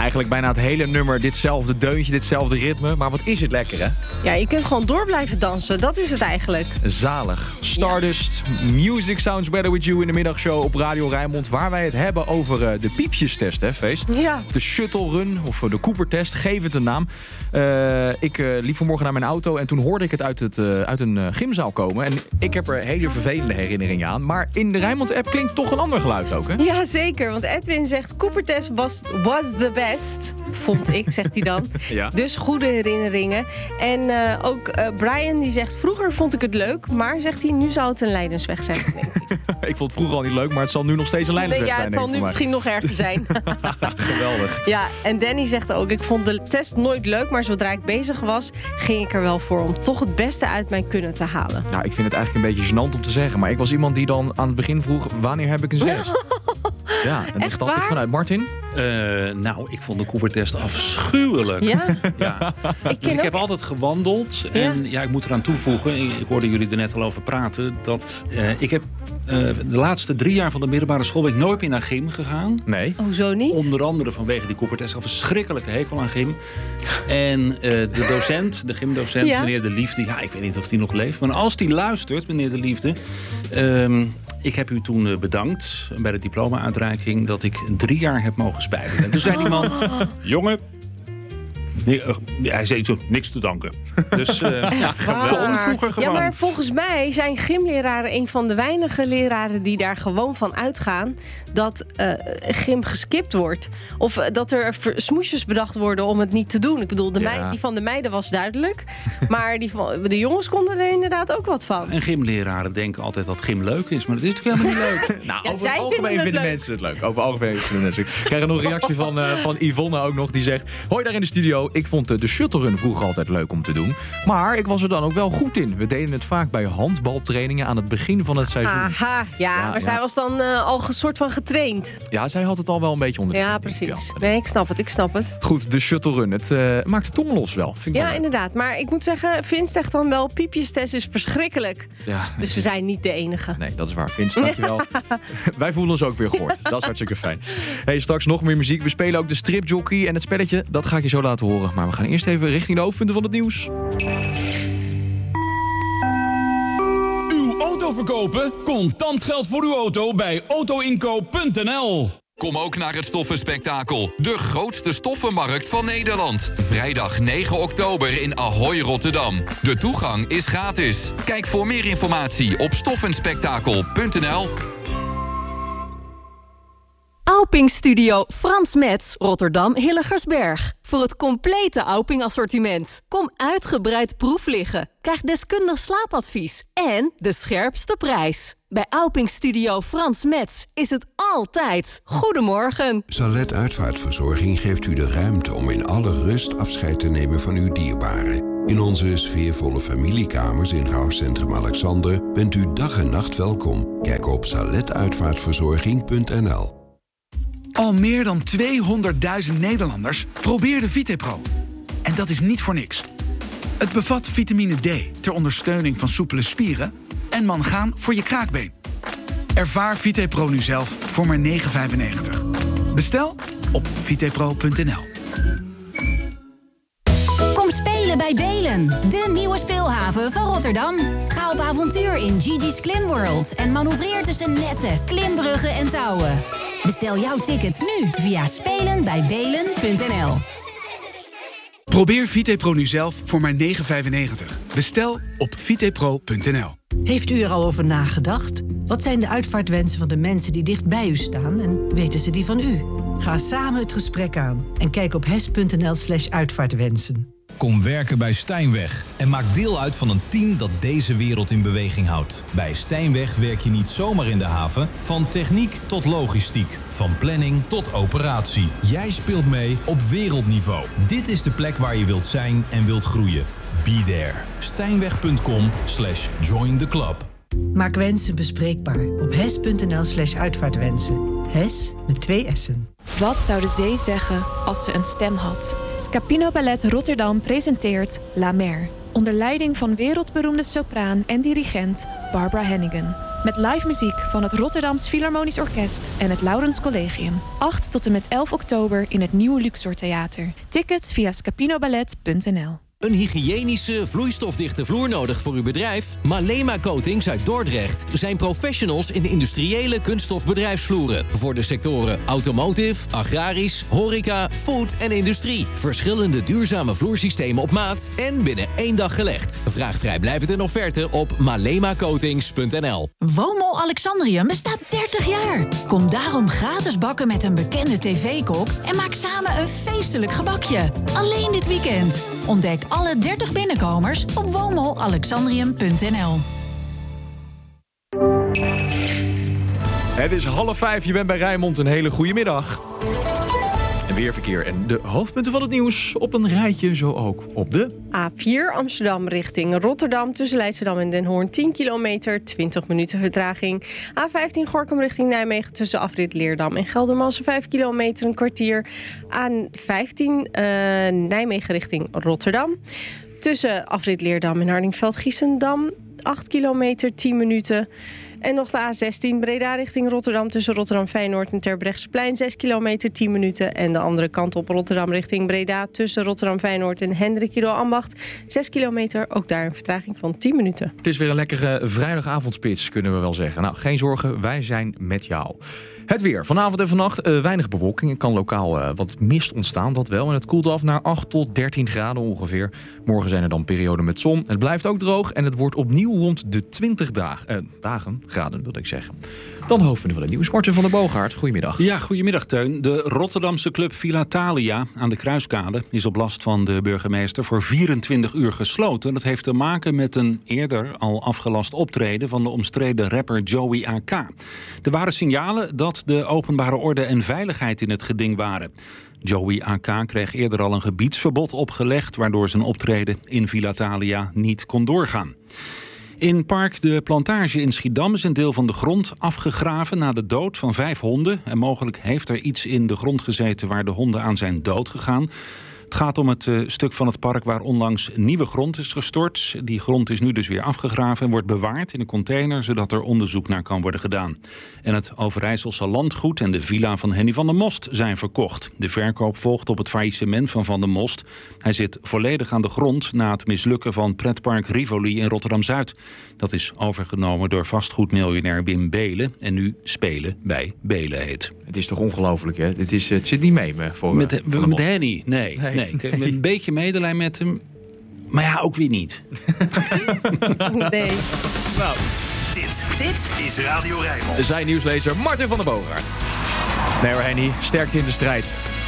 Eigenlijk bijna het hele nummer, ditzelfde deuntje, ditzelfde ritme. Maar wat is het lekker, hè? Ja, je kunt gewoon door blijven dansen. Dat is het eigenlijk. Zalig. Stardust, Music Sounds Better With You in de middagshow op Radio Rijnmond. Waar wij het hebben over de piepjestest, hè, Feest? Ja. De shuttle run of de Cooper-test, geef het een naam. Ik liep vanmorgen naar mijn auto en toen hoorde ik het uit een gymzaal komen. En ik heb er hele vervelende herinneringen aan. Maar in de Rijnmond-app klinkt toch een ander geluid ook, hè? Ja, zeker. Want Edwin zegt, Cooper-test was the best. Vond ik, zegt hij dan. Ja. Dus goede herinneringen. En ook Brian die zegt, vroeger vond ik het leuk. Maar, zegt hij, nu zou het een lijdensweg zijn, denk ik. Ik vond het vroeger al niet leuk, maar het zal nu nog steeds een lijdensweg zijn. Ja, het zal nu misschien nog erger zijn. Geweldig. Ja, en Danny zegt ook, ik vond de test nooit leuk, maar zodra ik bezig was, ging ik er wel voor om toch het beste uit mijn kunnen te halen. Nou, ik vind het eigenlijk een beetje gênant om te zeggen, maar ik was iemand die dan aan het begin vroeg, wanneer heb ik een 6? Ja, en dan stap ik vanuit. Martin? Nou, ik vond de Cooper-test afschuwelijk. Ja? Ja. Dus ik heb altijd gewandeld. En ja, ik moet eraan toevoegen, ik hoorde jullie er net al over praten, dat ik heb de laatste 3 jaar van de middelbare school ben ik nooit meer naar gym gegaan. Nee. Oh, zo niet? Onder andere vanwege die Cooper-test. Een verschrikkelijke hekel aan gym. En de docent, de gymdocent, meneer De Liefde, ja, ik weet niet of die nog leeft, maar als die luistert, meneer De Liefde, ik heb u toen bedankt bij de diploma-uitreiking dat ik 3 jaar heb mogen spijbelen. En toen zei die man, jongen, hij zei zo, niks te danken. Dus kon vroeger gewoon. Ja, maar volgens mij zijn gymleraren een van de weinige leraren die daar gewoon van uitgaan dat gym geskipt wordt. Of dat er smoesjes bedacht worden om het niet te doen. Ik bedoel, die van de meiden was duidelijk. Maar die van de jongens konden er inderdaad ook wat van. En gymleraren denken altijd dat gym leuk is. Maar dat is natuurlijk helemaal niet leuk. Nou, over het algemeen vinden mensen het leuk. Over het algemeen vinden mensen het leuk. Ik krijg nog een reactie van Yvonne ook nog. Die zegt, hoi daar in de studio. Ik vond de shuttle run vroeger altijd leuk om te doen. Maar ik was er dan ook wel goed in. We deden het vaak bij handbaltrainingen aan het begin van het seizoen. Aha, maar zij was dan al een soort van getraind. Ja, zij had het al wel een beetje onder de Ja, precies. Nee, ik snap het. Goed, de shuttle run. Het maakt de tong los wel. Vind ik wel inderdaad. Maar ik moet zeggen, Vince zegt dan wel, piepjestest is verschrikkelijk. Ja, dus we zijn niet de enige. Nee, dat is waar. Vince, dankjewel. Wij voelen ons ook weer gehoord. Dat is hartstikke fijn. Hey, straks nog meer muziek. We spelen ook de stripjockey en het spelletje. Dat ga ik je zo laten horen. Maar we gaan eerst even richting de hoofdpunten van het nieuws. Uw auto verkopen? Contant geld voor uw auto bij autoinkoop.nl. Kom ook naar het Stoffenspektakel. De grootste stoffenmarkt van Nederland. Vrijdag 9 oktober in Ahoy, Rotterdam. De toegang is gratis. Kijk voor meer informatie op stoffenspektakel.nl. Auping Studio Frans Metz, Rotterdam Hilligersberg. Voor het complete Auping assortiment. Kom uitgebreid proef liggen. Krijg deskundig slaapadvies. En de scherpste prijs. Bij Auping Studio Frans Metz is het altijd goedemorgen. Salet Uitvaartverzorging geeft u de ruimte om in alle rust afscheid te nemen van uw dierbaren. In onze sfeervolle familiekamers in Rouwcentrum Alexander bent u dag en nacht welkom. Kijk op saletuitvaartverzorging.nl. Al meer dan 200.000 Nederlanders probeerden VitePro. En dat is niet voor niks. Het bevat vitamine D ter ondersteuning van soepele spieren en mangaan voor je kraakbeen. Ervaar VitePro nu zelf voor maar €9,95. Bestel op vitepro.nl. Kom spelen bij Belen, de nieuwe speelhaven van Rotterdam. Ga op avontuur in Gigi's Klimworld en manoeuvreer tussen netten, klimbruggen en touwen. Bestel jouw tickets nu via spelenbijbelen.nl. Probeer VitePro nu zelf voor maar €9,95. Bestel op vitepro.nl. Heeft u er al over nagedacht? Wat zijn de uitvaartwensen van de mensen die dicht bij u staan en weten ze die van u? Ga samen het gesprek aan en kijk op hes.nl/uitvaartwensen. Kom werken bij Stijnweg en maak deel uit van een team dat deze wereld in beweging houdt. Bij Stijnweg werk je niet zomaar in de haven, van techniek tot logistiek, van planning tot operatie. Jij speelt mee op wereldniveau. Dit is de plek waar je wilt zijn en wilt groeien. Be there. Stijnweg.com/join the club. Maak wensen bespreekbaar op hes.nl/uitvaartwensen. Hes met 2 S'en. Wat zou de zee zeggen als ze een stem had? Scapino Ballet Rotterdam presenteert La Mer. Onder leiding van wereldberoemde sopraan en dirigent Barbara Hannigan. Met live muziek van het Rotterdams Philharmonisch Orkest en het Laurens Collegium. 8 tot en met 11 oktober in het Nieuwe Luxor Theater. Tickets via scapinoballet.nl. Een hygiënische, vloeistofdichte vloer nodig voor uw bedrijf? Malema Coatings uit Dordrecht zijn professionals in de industriële kunststof bedrijfsvloeren. Voor de sectoren automotive, agrarisch, horeca, food en industrie. Verschillende duurzame vloersystemen op maat en binnen 1 dag gelegd. Vraag vrijblijvend een offerte op malemacoatings.nl. WOMO Alexandrium bestaat 30 jaar. Kom daarom gratis bakken met een bekende tv-kok en maak samen een feestelijk gebakje. Alleen dit weekend. Ontdek alle 30 binnenkomers op womoalexandrium.nl. Het is 4:30, je bent bij Rijnmond. Een hele goede middag. En weer verkeer en de hoofdpunten van het nieuws op een rijtje, zo ook op de A4 Amsterdam richting Rotterdam tussen Leidschendam en Den Hoorn 10 kilometer, 20 minuten vertraging. A15 Gorinchem richting Nijmegen tussen afrit Leerdam en Geldermalsen 5 kilometer, een kwartier. A15 Nijmegen richting Rotterdam tussen afrit Leerdam en Hardingsveld-Giessendam 8 kilometer, 10 minuten. En nog de A16 Breda richting Rotterdam tussen Rotterdam-Feyenoord en Terbrechtseplein 6 kilometer, 10 minuten. En de andere kant op Rotterdam richting Breda tussen Rotterdam-Feyenoord en Hendrikido-Ambacht 6 kilometer. Ook daar een vertraging van 10 minuten. Het is weer een lekkere vrijdagavondspits, kunnen we wel zeggen. Nou, geen zorgen, wij zijn met jou. Het weer. Vanavond en vannacht weinig bewolking. Er kan lokaal wat mist ontstaan, dat wel. En het koelt af naar 8 tot 13 graden ongeveer. Morgen zijn er dan perioden met zon. Het blijft ook droog en het wordt opnieuw rond de 20 graden, wil ik zeggen. Dan de hoofdpunten van het nieuws. Martin van der Boogaard, goedemiddag. Ja, goedemiddag Teun. De Rotterdamse club Villa Thalia aan de Kruiskade is op last van de burgemeester voor 24 uur gesloten. Dat heeft te maken met een eerder al afgelast optreden van de omstreden rapper Joey AK. Er waren signalen dat de openbare orde en veiligheid in het geding waren. Joey AK kreeg eerder al een gebiedsverbod opgelegd, waardoor zijn optreden in Villa Thalia niet kon doorgaan. In Park de Plantage in Schiedam is een deel van de grond afgegraven na de dood van 5 honden. En mogelijk heeft er iets in de grond gezeten waar de honden aan zijn dood gegaan. Het gaat om het stuk van het park waar onlangs nieuwe grond is gestort. Die grond is nu dus weer afgegraven en wordt bewaard in een container, zodat er onderzoek naar kan worden gedaan. En het Overijsselse landgoed en de villa van Henny van der Most zijn verkocht. De verkoop volgt op het faillissement van Van der Most. Hij zit volledig aan de grond na het mislukken van pretpark Rivoli in Rotterdam-Zuid. Dat is overgenomen door vastgoedmiljonair Wim Beelen en nu Spelen bij Beelen heet. Het is toch ongelooflijk, hè? Het zit niet mee met Henny, nee. Ik heb een beetje medelijden met hem. Maar ja, ook weer niet. Nee. Nou, dit is Radio Rijnmond. Zijn nieuwslezer Martin van der Boogaard. Nee hoor, Henny, sterkte in de strijd.